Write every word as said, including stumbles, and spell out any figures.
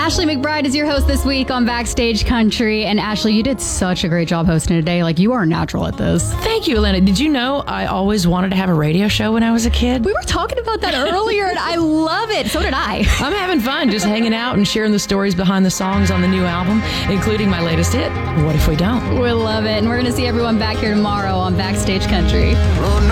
Ashley McBride is your host this week on Backstage Country. And Ashley, you did such a great job hosting today. Like, you are a natural at this. Thank you, Elena. Did you know I always wanted to have a radio show when I was a kid? We were talking about that earlier, and I love it. So did I. I'm having fun just hanging out and sharing the stories behind the songs on the new album, including my latest hit, What If We Don't? We love it. And we're going to see everyone back here tomorrow on Backstage Country. Oh, no.